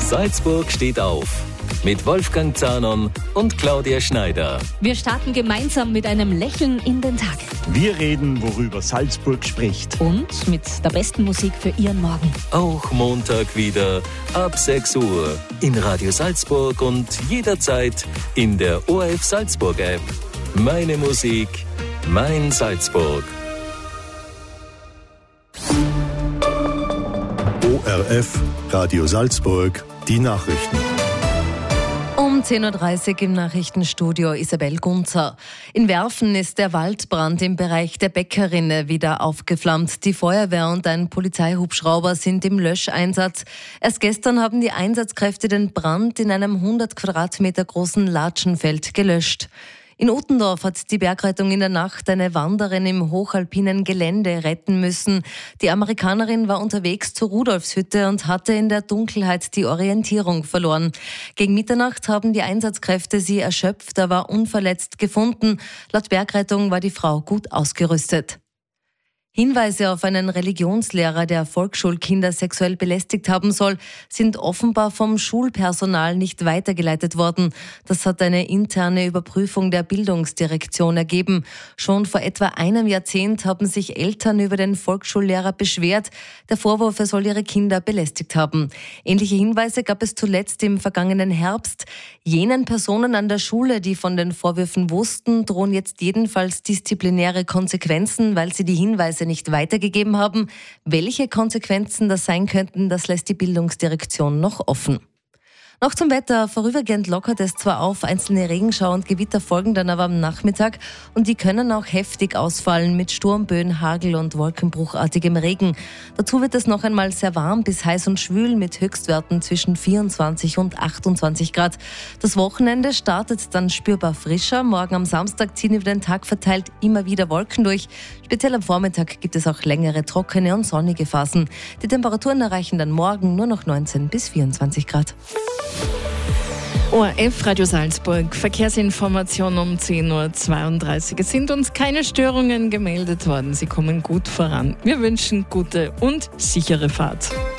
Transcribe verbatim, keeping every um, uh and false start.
Salzburg steht auf. Mit Wolfgang Zahnon und Claudia Schneider. Wir starten gemeinsam mit einem Lächeln in den Tag. Wir reden, worüber Salzburg spricht. Und mit der besten Musik für Ihren Morgen. Auch Montag wieder ab sechs Uhr in Radio Salzburg und jederzeit in der O R F Salzburg App. Meine Musik, mein Salzburg. O R F, Radio Salzburg, die Nachrichten. Um zehn Uhr dreißig im Nachrichtenstudio Isabel Gunzer. In Werfen ist der Waldbrand im Bereich der Bäckerinne wieder aufgeflammt. Die Feuerwehr und ein Polizeihubschrauber sind im Löscheinsatz. Erst gestern haben die Einsatzkräfte den Brand in einem hundert Quadratmeter großen Latschenfeld gelöscht. In Uttendorf hat die Bergrettung in der Nacht eine Wanderin im hochalpinen Gelände retten müssen. Die Amerikanerin war unterwegs zur Rudolfshütte und hatte in der Dunkelheit die Orientierung verloren. Gegen Mitternacht haben die Einsatzkräfte sie erschöpft, aber unverletzt gefunden. Laut Bergrettung war die Frau gut ausgerüstet. Hinweise auf einen Religionslehrer, der Volksschulkinder sexuell belästigt haben soll, sind offenbar vom Schulpersonal nicht weitergeleitet worden. Das hat eine interne Überprüfung der Bildungsdirektion ergeben. Schon vor etwa einem Jahrzehnt haben sich Eltern über den Volksschullehrer beschwert. Der Vorwurf, er soll ihre Kinder belästigt haben. Ähnliche Hinweise gab es zuletzt im vergangenen Herbst. Jenen Personen an der Schule, die von den Vorwürfen wussten, drohen jetzt jedenfalls disziplinäre Konsequenzen, weil sie die Hinweise nicht weitergegeben haben. Welche Konsequenzen das sein könnten, das lässt die Bildungsdirektion noch offen. Noch zum Wetter. Vorübergehend lockert es zwar auf, einzelne Regenschauer und Gewitter folgen dann aber am Nachmittag und die können auch heftig ausfallen mit Sturmböen, Hagel und wolkenbruchartigem Regen. Dazu wird es noch einmal sehr warm bis heiß und schwül mit Höchstwerten zwischen vierundzwanzig und achtundzwanzig Grad. Das Wochenende startet dann spürbar frischer. Morgen am Samstag ziehen über den Tag verteilt immer wieder Wolken durch. Speziell am Vormittag gibt es auch längere trockene und sonnige Phasen. Die Temperaturen erreichen dann morgen nur noch neunzehn bis vierundzwanzig Grad. O R F Radio Salzburg, Verkehrsinformation um zehn Uhr zweiunddreißig. Es sind uns keine Störungen gemeldet worden. Sie kommen gut voran. Wir wünschen gute und sichere Fahrt.